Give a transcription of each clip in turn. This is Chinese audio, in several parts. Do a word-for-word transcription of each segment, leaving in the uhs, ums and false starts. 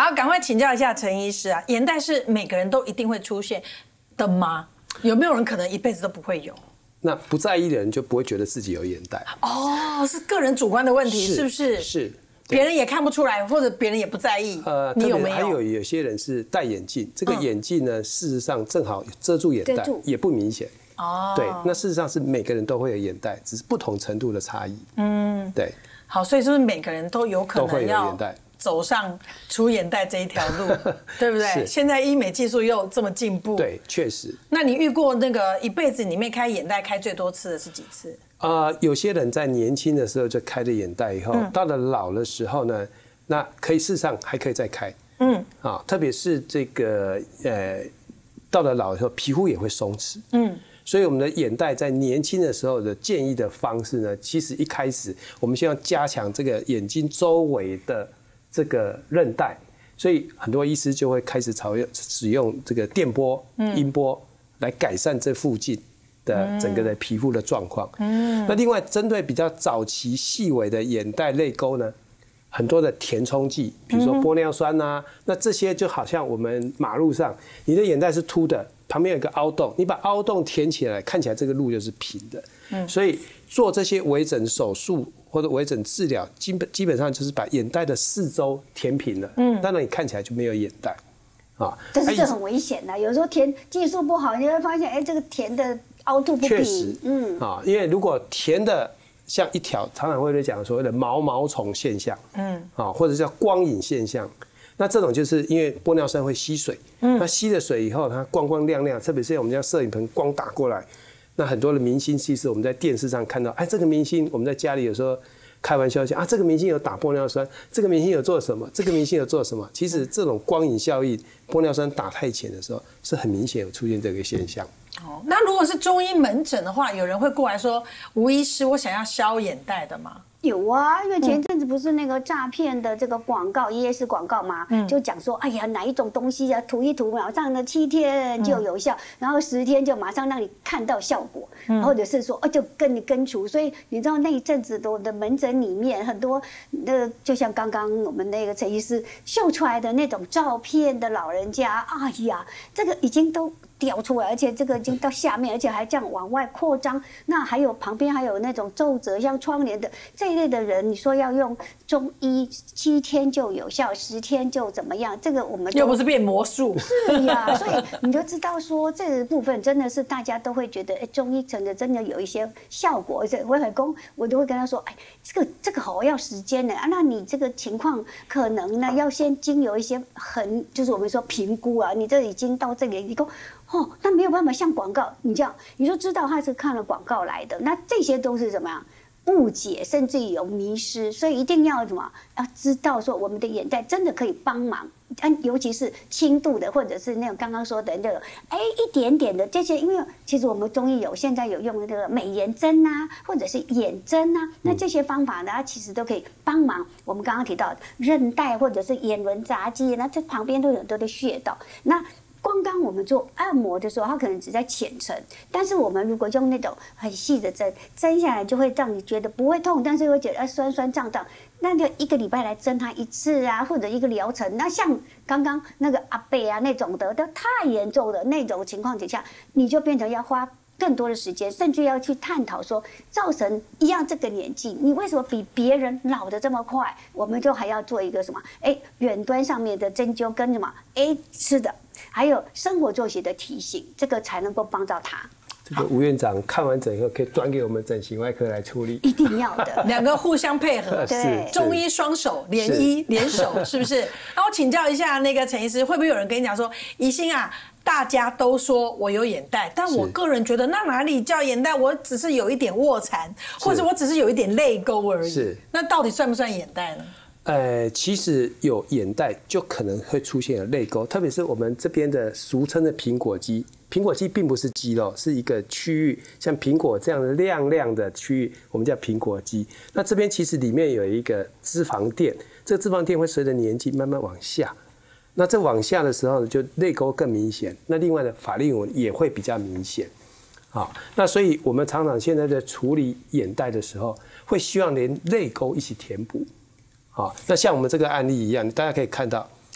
好，赶快请教一下陈医师啊，眼袋是每个人都一定会出现的吗？有没有人可能一辈子都不会有？ 那不在意的人就不会觉得自己有眼袋。 哦，是个人主观的问题， 是, 是不是？ 是。 别人也看不出来，或者别人也不在意。呃，你有没有？ 还有有些人是戴眼镜，这个眼镜呢，嗯、事实上正好遮住眼袋，也不明显。哦，对，那事实上是每个人都会有眼袋，只是不同程度的差异。嗯，对。 好，所以是不是每个人都有可能要走上出眼袋这一条路，对不对？现在医美技术又这么进步， 对，确实。 那你遇过那个一辈子里面开眼袋开最多次的是几次？ 呃，有些人在年轻的时候就开了眼袋，以后、嗯、到了老的时候呢，那可以事实上还可以再开，嗯，啊，特别是这个呃，到了老的时候皮肤也会松弛，嗯，所以我们的眼袋在年轻的时候的建议的方式呢，其实一开始我们先要加强这个眼睛周围的这个韧带，所以很多医师就会开始采用使用这个电波、音波来改善这附近的整个的皮肤的状况。嗯，那另外针对比较早期细微的眼袋泪沟呢，很多的填充剂，比如说玻尿酸啊，嗯、那这些就好像我们马路上，你的眼袋是凸的，旁边有一个凹洞，你把凹洞填起来，看起来这个路就是平的。嗯，所以做这些微整手术或者微整治疗，基本基本上就是把眼袋的四周填平了。嗯，当然你看起来就没有眼袋。 啊，但是这很危险的，有时候填技术不好，你会发现，哎，这个填的凹凸不平。 确实，嗯，啊，因为如果填的像一条，常常会讲所谓的毛毛虫现象，嗯，啊，或者叫光影现象，那这种就是因为玻尿酸会吸水，嗯，那吸了水以后，它光光亮亮，特别是我们家摄影棚光打过来，那很多的明星其实我们在电视上看到，哎，这个明星我们在家里有时候开玩笑讲啊，这个明星有打玻尿酸，这个明星有做什么，这个明星有做什么，其实这种光影效应，玻尿酸打太浅的时候，是很明显有出现这个现象。 哦，那如果是中医门诊的话，有人会过来说，吴医师，我想要消眼袋的吗？ 有啊，因为前阵子不是那个诈骗的这个广告，夜市广告嘛，嗯，就讲说，哎呀，哪一种东西啊，涂一涂，马上呢七天就有效，嗯、然后十天就马上让你看到效果，嗯、或者是说，哦，就跟你根除。所以你知道那一阵子的我的门诊里面很多，那就像刚刚我们那个陈医师秀出来的那种照片的老人家，哎呀，这个已经都掉出来，而且这个已经到下面，而且还这样往外扩张。那还有旁边还有那种皱褶，像窗帘的这一类的人，你说要用中医七天就有效，十天就怎么样？这个我们又不是变魔术， 是呀。所以你就知道说这个部分真的是大家都会觉得，哎，中医真的真的有一些效果。而且我很公，我都会跟他说，哎，这个这个好要时间的啊。那你这个情况可能呢要先经由一些很，就是我们说评估啊，你这已经到这里，你说。哦，那没有办法像广告，你这样你就知道他是看了广告来的，那这些都是怎么样误解，甚至有迷失，所以一定要什么要知道说我们的眼袋真的可以帮忙，尤其是轻度的或者是那种刚刚说的那个哎一点点的这些，因为其实我们中医有现在有用那个美颜针啊，或者是眼针啊，那这些方法呢，它其实都可以帮忙。我们刚刚提到韧带或者是眼轮匝肌，那这旁边都有很多的穴道，那。光刚我们做按摩的时候，它可能只在浅层，但是我们如果用那种很细的针，针下来就会让你觉得不会痛，但是会觉得酸酸胀胀。那就一个礼拜来针它一次啊，或者一个疗程。那像刚刚那个阿伯啊那种的，都太严重的那种情况底下，你就变成要花更多的时间，甚至要去探讨说，造成一样这个年纪，你为什么比别人老得这么快？我们就还要做一个什么？哎，远端上面的针灸跟什么？哎，吃的。还有生活作息的提醒，这个才能够帮到他。 这个吴院长看完整以后，可以转给我们整形外科来处理。 一定要的， 两个互相配合， 对， 中医双手联医联手，是不是？那我请教一下那个陈医师，会不会有人跟你讲说，宜兴啊，大家都说我有眼袋，但我个人觉得那哪里叫眼袋？我只是有一点卧蚕，或者我只是有一点泪沟而已。是，那到底算不算眼袋呢？ 呃，其实有眼袋就可能会出现有泪沟，特别是我们这边的俗称的苹果肌。苹果肌并不是肌肉，是一个区域，像苹果这样的亮亮的区域，我们叫苹果肌。那这边其实里面有一个脂肪垫，这个脂肪垫会随着年纪慢慢往下。那这往下的时候，就泪沟更明显。那另外的法令纹也会比较明显。好，那所以我们常常现在在处理眼袋的时候，会希望连泪沟一起填补。好，那像我们这个案例一样，大家可以看到，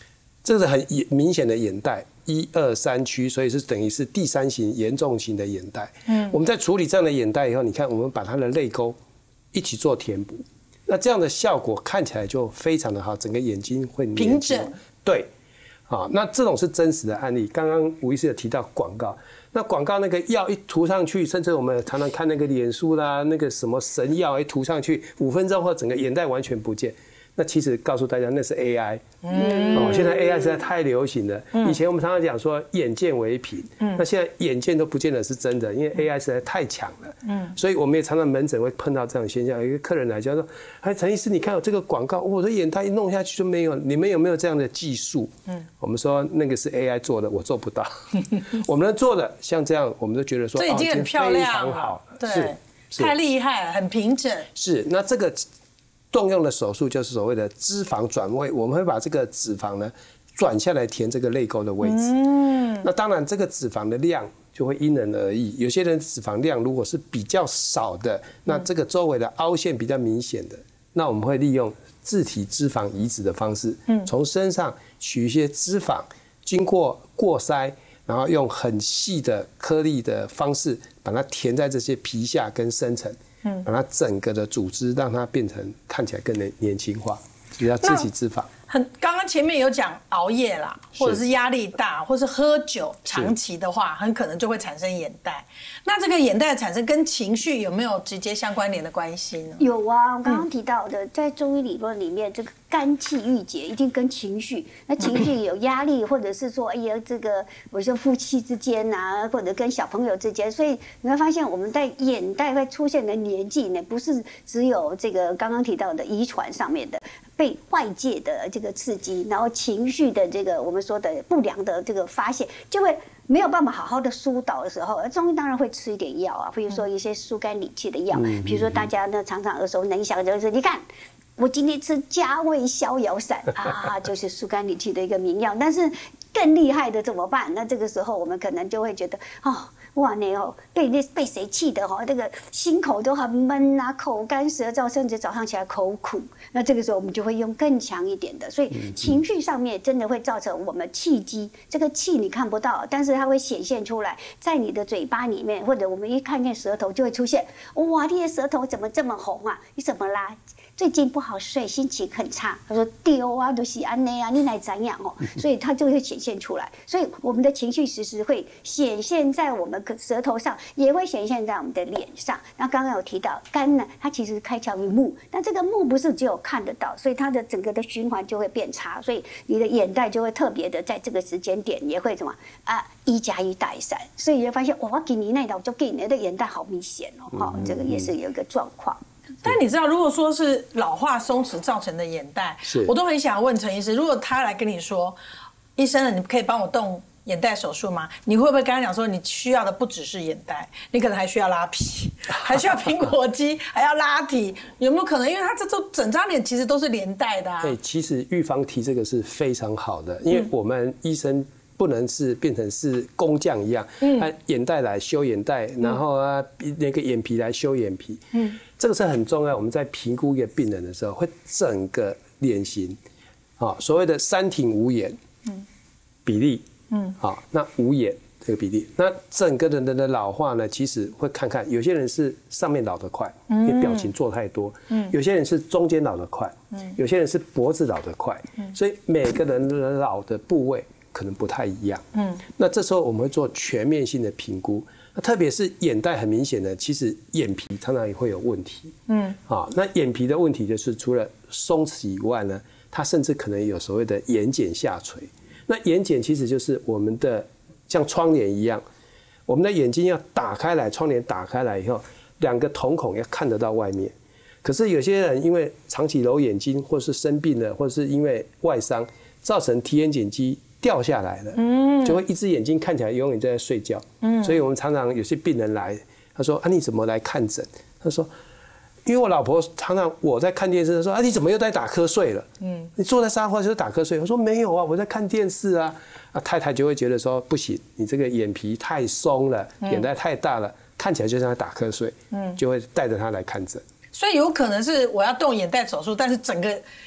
这个很明显的眼袋，一二三区，所以是等于是第三型严重型的眼袋。嗯，我们在处理这样的眼袋以后，你看我们把它的泪沟一起做填补，那这样的效果看起来就非常的好，整个眼睛会平整。 对，啊，那这种是真实的案例。刚刚吴医师有提到广告，那广告那个药一涂上去，甚至我们常常看那个脸书啦，那个什么神药一涂上去，五分钟后整个眼袋完全不见。那其实告诉大家，那是 A I。嗯，哦，现在 A I 实在太流行了。嗯，以前我们常常讲说眼见为凭，嗯，那现在眼见都不见得是真的，因为 A I 实在太强了。嗯，所以我们也常常门诊会碰到这种现象。有一个客人来就说：“哎，陈医师，你看有这个广告，我的眼袋一弄下去就没有，你们有没有这样的技术？”嗯，我们说那个是 A I 做的，我做不到。我们能做的像这样，我们都觉得说这已经很漂亮了， 非常好， 对，太厉害了，很平整。 是，那这个动用的手术就是所谓的脂肪转位，我们会把这个脂肪呢转下来填这个泪沟的位置。嗯，那当然这个脂肪的量就会因人而异，有些人脂肪量如果是比较少的，那这个周围的凹陷比较明显的，那我们会利用自体脂肪移植的方式，从身上取一些脂肪，经过过筛，然后用很细的颗粒的方式把它填在这些皮下跟深层。嗯，把它整个的组织让它变成看起来更年轻化，比较自体脂肪。 很，刚刚前面有讲熬夜啦，或者是压力大，或是喝酒，长期的话，很可能就会产生眼袋。那这个眼袋的产生跟情绪有没有直接相关联的关系呢？ 有啊，我刚刚提到的，在中医理论里面，这个肝气郁结一定跟情绪，那情绪有压力，或者是说，哎呀，这个我说夫妻之间啊，或者跟小朋友之间，所以你会发现我们在眼袋会出现的年纪呢，不是只有这个刚刚提到的遗传上面的。被外界的这个刺激，然后情绪的这个我们说的不良的这个发现，就会没有办法好好的疏导的时候，中医当然会吃一点药啊，比如说一些疏肝理气的药，比如说大家呢常常耳熟能详的就是，你看我今天吃加味逍遥散啊，就是疏肝理气的一个名药，但是更厉害的怎么办？那这个时候我们可能就会觉得哦。哇，你哦，被那被谁气的哈？这个心口都很闷啊，口干舌燥，甚至早上起来口苦。那这个时候我们就会用更强一点的，所以情绪上面真的会造成我们气机。这个气你看不到，但是它会显现出来，在你的嘴巴里面，或者我们一看见舌头就会出现。哇，你的舌头怎么这么红啊？你怎么啦？最近不好睡，心情很差。他说丢啊，都是安内啊，你来怎样哦？所以它就会显现出来。所以我们的情绪时时会显现在我们舌头上，也会显现在我们的脸上。那刚刚有提到肝呢，它其实开窍于目，但这个目不是只有看得到，所以它的整个的循环就会变差，所以你的眼袋就会特别的在这个时间点也会什么啊一加一大于三，所以你会发现哇，我给你那道就给你的眼袋好明显哦，哈、嗯，这个也是有一个状况。 但你知道，如果说是老化松弛造成的眼袋，我都很想问陈医师，如果他来跟你说，医生，你可以帮我动眼袋手术吗？你会不会跟他讲说，你需要的不只是眼袋，你可能还需要拉皮，还需要苹果肌，还要拉提，有没有可能？因为他这都整张脸其实都是连带的啊。 对，其实预防提这个是非常好的，因为我们医生不能是变成是工匠一样，嗯，按眼袋来修眼袋，然后啊那个眼皮来修眼皮，嗯，这个是很重要。我们在评估一个病人的时候，会整个脸型，啊，所谓的三庭五眼，嗯，比例。嗯，好，那五眼这个比例，那整个人的老化呢，其实会看看，有些人是上面老得快，因为表情做太多，嗯，有些人是中间老得快，嗯，有些人是脖子老得快，嗯，所以每个人的老的部位可能不太一样，嗯，那这时候我们会做全面性的评估，那特别是眼袋很明显的，其实眼皮常常也会有问题，嗯，啊，那眼皮的问题就是除了松弛以外呢，它甚至可能有所谓的眼睑下垂。那眼睑其实就是我们的像窗帘一样，我们的眼睛要打开来，窗帘打开来以后，两个瞳孔要看得到外面。可是有些人因为长期揉眼睛，或是生病了，或是因为外伤，造成提眼睑肌掉下来了，嗯，就会一只眼睛看起来永远在睡觉。嗯，所以我们常常有些病人来，他说啊，你怎么来看诊？他说，因为我老婆常常我在看电视，她说啊，你怎么又在打瞌睡了？嗯，你坐在沙发就打瞌睡。我说没有啊，我在看电视啊。啊，太太就会觉得说不行，你这个眼皮太松了，眼袋太大了，看起来就像在打瞌睡。嗯，就会带着她来看诊。 所以有可能是我要动眼袋手术，但是整个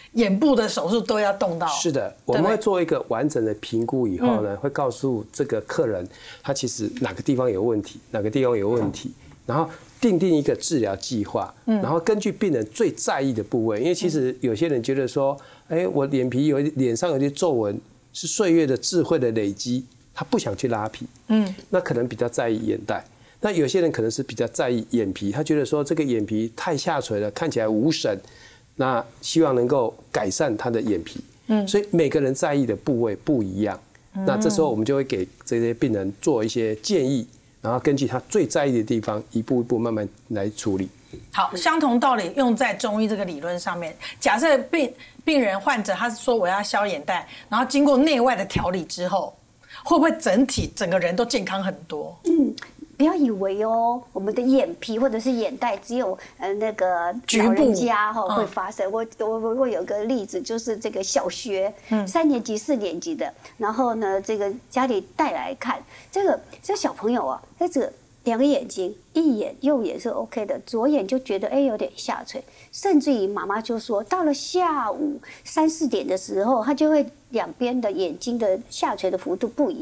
眼部的手术都要动到。 是的，我们会做一个完整的评估以后呢，嗯、会告诉这个客人他其实哪个地方有问题，哪个地方有问题，然后定定一个治疗计划，嗯、然后根据病人最在意的部位，因为其实有些人觉得说，哎，我脸皮有脸上有些皱纹是岁月的智慧的累积，他不想去拉皮，嗯，那可能比较在意眼袋。那有些人可能是比较在意眼皮，他觉得说这个眼皮太下垂了，看起来无神，那希望能够改善他的眼皮。嗯，所以每个人在意的部位不一样，嗯、那这时候我们就会给这些病人做一些建议，然后根据他最在意的地方，一步一步慢慢来处理。 好，相同道理用在中医这个理论上面。假设病病人患者他是说我要消眼袋，然后经过内外的调理之后，会不会整体整个人都健康很多？ 嗯。不要以为哦，我们的眼皮或者是眼袋只有呃那个老人家哈、哦、会发生。我我我有个例子，就是这个小学、嗯、三年级、四年级的，然后呢，这个家里带来看，这个这小朋友啊，他这个两个眼睛，一眼右眼是 OK 的，左眼就觉得哎有点下垂，甚至于妈妈就说，到了下午三四点的时候，他就会两边的眼睛的下垂的幅度不一样。